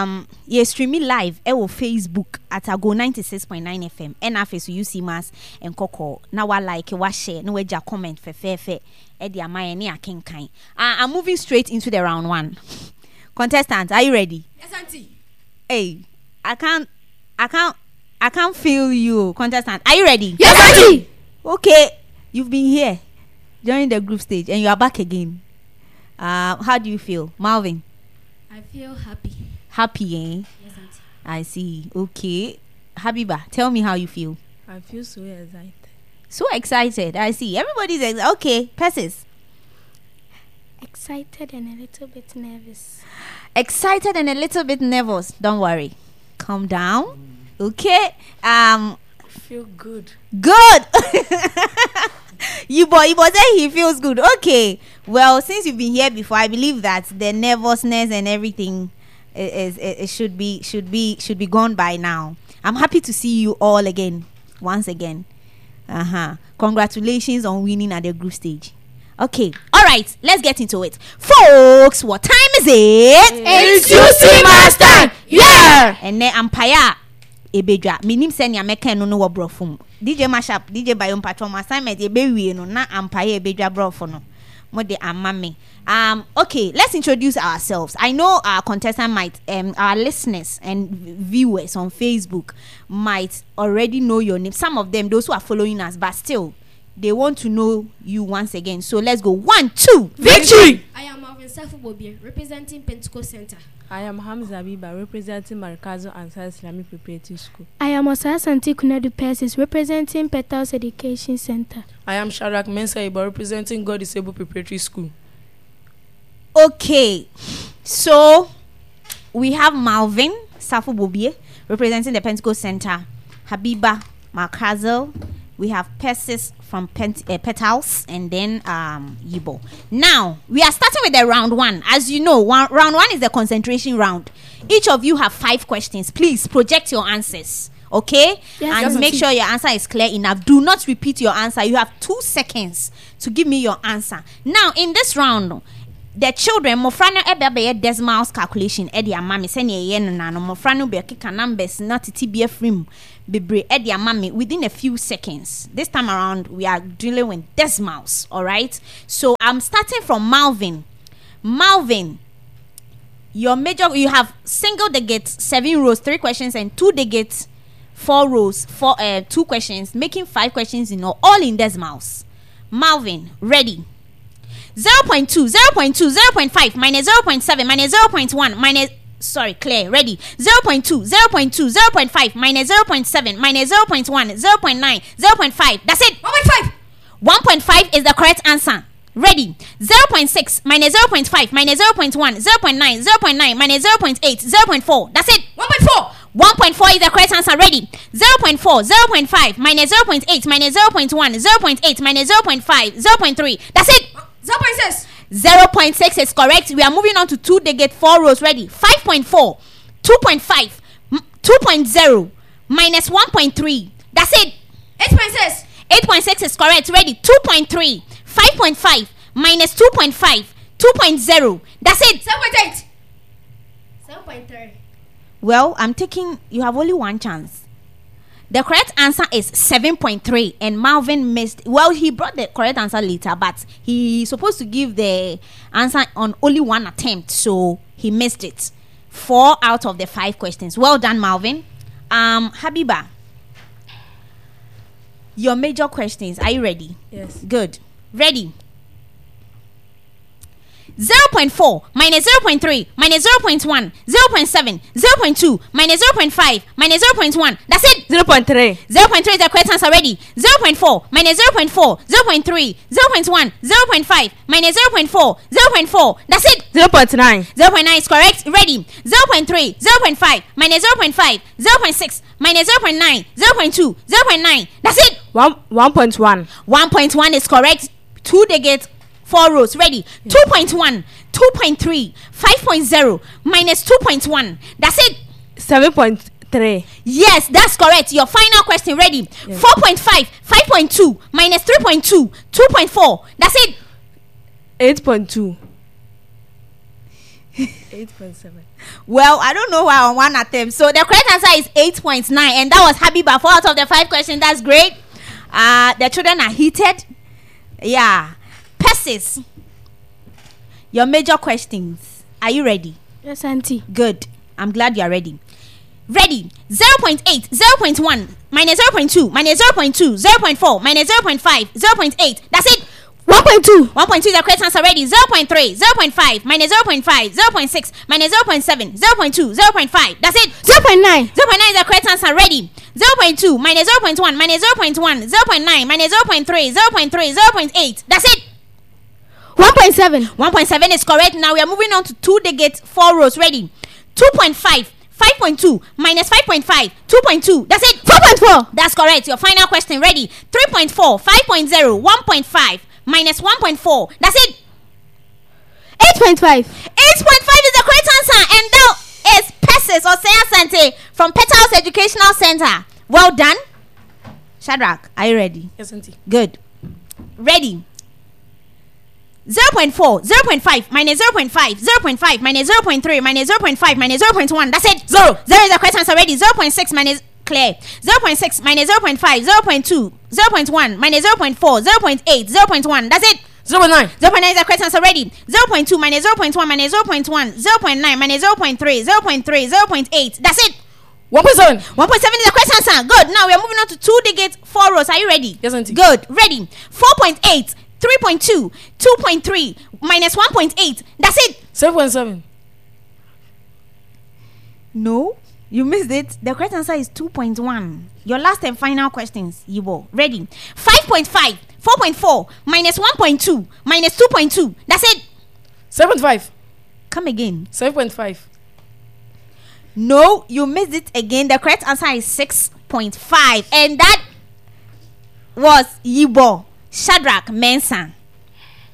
you stream me live on Facebook at Ago 96.9 FM. And after so you see mas and Coco. Now I like what share no way comment for fair. Eddie am I any king kind. I'm moving straight into the round one. Contestants, are you ready? Yes, auntie. Hey, I can't feel you. Contestant, are you ready? Yes, auntie. Okay, you've been here during the group stage and you are back again. How do you feel, Marvin? I feel happy. Happy, eh? Yes, auntie. I see. Okay, Habiba, tell me how you feel. I feel so excited. So excited. I see. Everybody's okay. Persis. Excited and a little bit nervous. Excited and a little bit nervous. Don't worry. Calm down. Okay. I feel good. Good. you boy say he feels good. Okay. Well, since you've been here before, I believe that the nervousness and everything is should be gone by now. I'm happy to see you all again. Once again. Congratulations on winning at the group stage. Okay. All right. Let's get into it. Folks, what time is it? It's UC Master. Yeah. And then Empire Ebedra. Minim senya meka no no brofum. DJ Mashup, DJ Bayom Patron assignment ebewie no na Empire Ebedra brofo no. Mo de amame. Okay, let's introduce ourselves. I know our contestant might our listeners and viewers on Facebook might already know your name. Some of them, those who are following us, but still they want to know you once again. So let's go. 1, 2. Victory! I am Marvin Safu-Bobie, representing Pentecost Center. I am Hamza Abiba, representing Markazo Ansar Islamic Preparatory School. I am Osaya Santi Kunadu Persis, representing Petals Education Center. I am Sharak Mensa Iba, representing God Disabled Preparatory School. Okay, so we have Marvin Safu-Bobie, representing the Pentecost Center. Habiba Markazo. We have Persis from Petals, and then Yibo. Now we are starting with the round one. As you know, round one is the concentration round. Each of you have 5 questions. Please project your answers, okay? Yes, and make sure your answer is clear enough. Do not repeat your answer. You have 2 seconds to give me your answer. Now in this round, the children mofrano ebe decimals calculation e dia mami se ne ye no mofrano be kika numbers not tibia frame bebre e dia mami within a few seconds. This time around we are dealing with decimals, all right? So I'm starting from Marvin. Your major, you have single digit 7 rows 3 questions and 2 digit 4 rows 2 questions, making 5 questions in all in decimals. Marvin, ready? 0.2, 0.2, 0.5, minus 0.7, minus 0.1, minus, sorry, Claire, ready. 0.2, 0.2, 0.5, minus 0.7, minus 0.1, 0.9, 0.5. That's it. 1.5. 1.5 is the correct answer. Ready. 0.6, minus 0.5, minus 0.1, 0.9, 0.9, minus 0.8, 0.4. That's it. 1.4. 1.4 is the correct answer. Ready. 0.4, 0.5, minus 0.8, minus 0.1, 0.8, minus 0.5, 0.3. That's it. 0.6. 0.6 is correct. We are moving on to 2 digit 4 rows. Ready. 5.4, 2.5, 2.0, minus 1.3. That's it. 8.6. 8.6 is correct. Ready. 2.3, 5.5, minus 2.5, 2.0. That's it. 7.8. 7.3. Well, you have only one chance. The correct answer is 7.3, and Marvin missed. Well, he brought the correct answer later, but he's supposed to give the answer on only one attempt, so he missed it. 4 out of the 5 questions. Well done, Marvin. Habiba, your major questions. Are you ready? Yes. Good. Ready. 0.4 minus 0.3 minus 0.1 0.7 0.2 minus 0.5 minus 0.1. That's it. 0.3. 0.3 is the correct answer. Ready. 0.4 minus 0.4 0.3 0.1 0.5 minus 0.4 0.4. That's it. 0.9. 0.9 is correct. Ready. 0.3 0.5 minus 0.5 0.6 minus 0.9 0.2 0.9. That's it. 1.1. 1.1 is correct. 2 digits 4 rows. Ready. 2.1 2.3 5.0 minus 2.1. That's it. 7.3. Yes, that's correct. Your final question. Ready. Yes. 4.5 5.2 minus 3.2 2.4. That's it. 8.2. 8.7. Well, I don't know why on one attempt. So the correct answer is 8.9, and that was Habiba. 4 out of the 5 questions. That's great. The children are heated. Yeah. Persis, your major questions. Are you ready? Yes, Auntie. Good. I'm glad you are ready. Ready. 0.8, 0.1, minus 0.2, minus 0.2, 0.4, minus 0.5, 0.8. That's it. 1.2. 1.2 is the correct answer. Ready. 0.3, 0.5, minus 0.5, 0.6, minus 0.7, 0.2, 0.5. That's it. 0.9. 0.9 is the correct answer. Ready. 0.2, minus 0.1, minus 0.1, 0.9, minus 0.3, 0.3, 0.8. That's it. 1.7. 1.7 is correct. Now we are moving on to 2 digits, 4 rows. Ready. 2.5, 5.2, minus 5.5, 2.2. That's it. 4.4. That's correct. Your final question. Ready. 3.4, 5.0, 1.5, minus 1.4. That's it. 8.5. 8.5 is the correct answer. And that is Persis Osei-Asante from Petals Educational Center. Well done. Shadrach, are you ready? Yes, Auntie. Good. Ready. 0.4, 0.5, minus 0.5, 0.5, minus 0.3, minus 0.5, minus 0.1. That's it. 0 is the correct answer. Ready. 0.6 minus clear. 0.6 minus 0.5, 0.2, 0.1, minus 0.4, 0.8, 0.1. That's it. 0.9. 0.9 is the correct answer. Ready. 0.2 minus 0.1 minus 0.1, 0.9 minus 0.3, 0.3, 0.8. That's it. 1.7. 1.7 is the correct answer. Good. Now we are moving on to 2 digits, 4 rows. Are you ready? Yes, Auntie. Good. Ready. 4.8, 3.2, 2.3, minus 1.8. That's it. 7.7. No, you missed it. The correct answer is 2.1. Your last and final questions, Yibo. Ready. 5.5, 4.4, minus 1.2, minus 2.2. That's it. 7.5. Come again. 7.5. No, you missed it again. The correct answer is 6.5. And that was Yibo Shadrach Mensah.